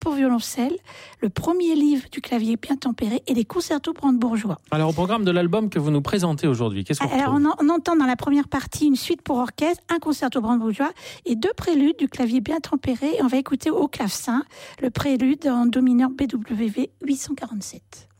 pour violoncelle, le premier livre du clavier bien tempéré et des concertos brandebourgeois. Alors, au programme de l'album que vous nous présentez aujourd'hui, qu'est-ce qu'on retrouve ? Alors, on entend dans la première partie une suite pour orchestre, un concerto brandebourgeois et 2 préludes du clavier bien tempéré. Et on va écouter au clavecin le prélude en do mineur BWV 847.